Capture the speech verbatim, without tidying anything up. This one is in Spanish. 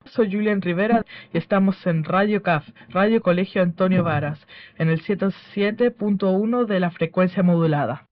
Soy Julián Rivera y estamos en Radio C A F, Radio Colegio Antonio Varas, en el ciento siete punto uno de la frecuencia modulada.